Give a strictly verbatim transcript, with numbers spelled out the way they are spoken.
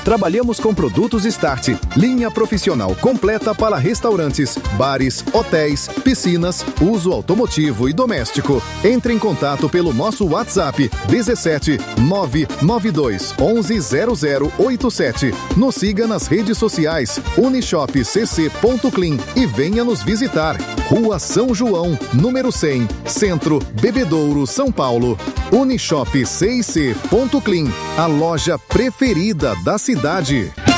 Trabalhamos com produtos Start, linha profissional completa para restaurantes, bares, hotéis, piscinas, uso automotivo e doméstico. Entre em contato pelo nosso WhatsApp dezessete nove nove dois onze zero zero oito sete. Nos siga nas redes sociais unishop c c ponto clean e venha nos visitar. Rua São João, número cem, Centro, Bebedouro, São Paulo. Unishop c c ponto clean, a loja preferida da cidade.